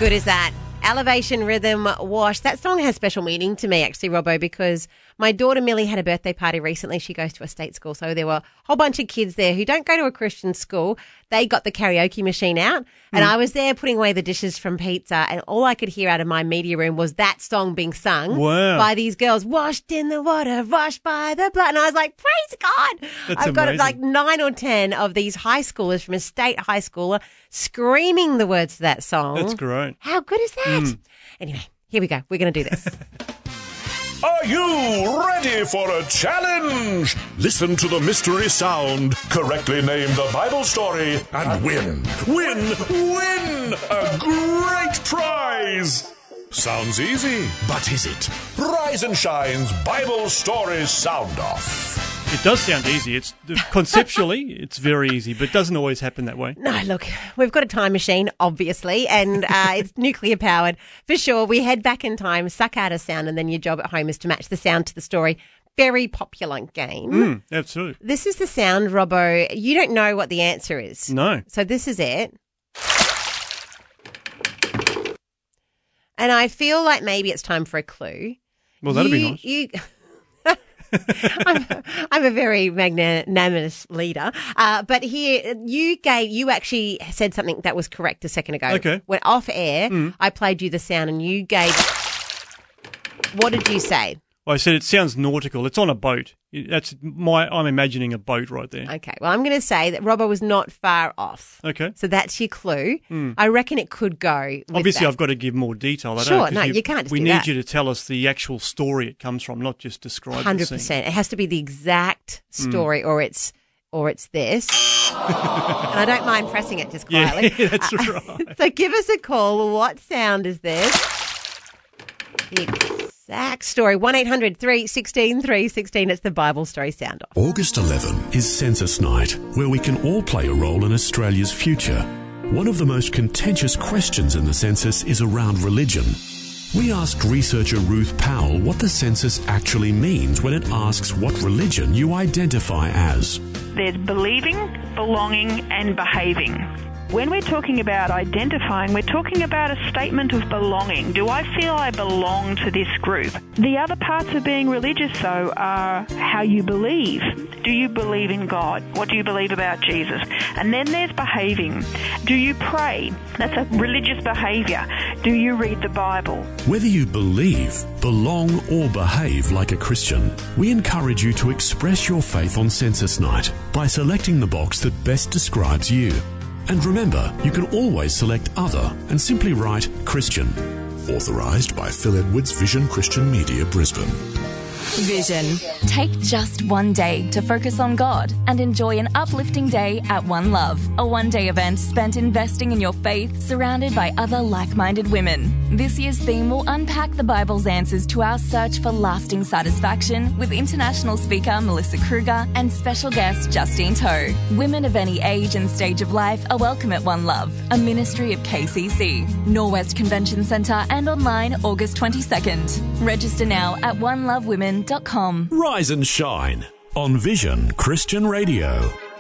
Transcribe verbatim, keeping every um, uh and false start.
good is that? Elevation Rhythm Wash. That song has special meaning to me, actually, Robbo, because my daughter Millie had a birthday party recently. She goes to a state school, so there were a whole bunch of kids there who don't go to a Christian school. They got the karaoke machine out, and mm. I was there putting away the dishes from pizza, and all I could hear out of my media room was that song being sung wow. by these girls, washed in the water, washed by the blood. And I was like, praise God. That's I've got amazing. like nine or ten of these high schoolers from a state high schooler screaming the words to that song. That's great. How good is that? Mm. Anyway, here we go. We're going to do this. Are you ready for a challenge? Listen to the mystery sound, correctly name the Bible story, and win, win, win a great prize. Sounds easy, but is it? Rise and Shine's Bible Story Sound Off. It does sound easy. It's conceptually, it's very easy, but it doesn't always happen that way. No, look, we've got a time machine, obviously, and uh, it's nuclear powered for sure. We head back in time, suck out a sound, and then your job at home is to match the sound to the story. Very popular game. Mm, absolutely. This is the sound, Robbo. You don't know what the answer is. No. So this is it. And I feel like maybe it's time for a clue. Well, that'd you, be nice. You. I'm, I'm a very magnanimous leader, uh, but here you gave you actually said something that was correct a second ago. Okay. When off air, mm. I played you the sound, and you gave. What did you say? Well, I said it sounds nautical. It's on a boat. That's my. I'm imagining a boat right there. Okay. Well, I'm going to say that Robbo was not far off. Okay. So that's your clue. Mm. I reckon it could go. With Obviously, that. I've got to give more detail. I Sure. don't, No, you, you can't just We do need that. you to tell us the actual story it comes from, not just describe one hundred the percent. scene. It has to be the exact story, mm. or it's or it's this. And I don't mind pressing it just quietly. Yeah, that's uh, right. So give us a call. What sound is this? The exact story. one eight hundred three one six three one six. It's the Bible Story Sound Off. August eleventh is Census Night, where we can all play a role in Australia's future. One of the most contentious questions in the census is around religion. We asked researcher Ruth Powell what the census actually means when it asks what religion you identify as. There's believing, belonging, and behaving. When we're talking about identifying, we're talking about a statement of belonging. Do I feel I belong to this group? The other parts of being religious, though, are how you believe. Do you believe in God? What do you believe about Jesus? And then there's behaving. Do you pray? That's a religious behavior. Do you read the Bible? Whether you believe, belong, or behave like a Christian, we encourage you to express your faith on Census Night by selecting the box that best describes you. And remember, you can always select Other and simply write Christian. Authorised by Phil Edwards Vision Christian Media, Brisbane. Vision. Take just one day to focus on God and enjoy an uplifting day at One Love, a one-day event spent investing in your faith, surrounded by other like-minded women. This year's theme will unpack the Bible's answers to our search for lasting satisfaction with international speaker Melissa Kruger and special guest Justine Toe. Women of any age and stage of life are welcome at One Love, a ministry of K C C. Norwest Convention Centre and online August twenty-second. Register now at one love women dot com. Rise and shine on Vision Christian Radio.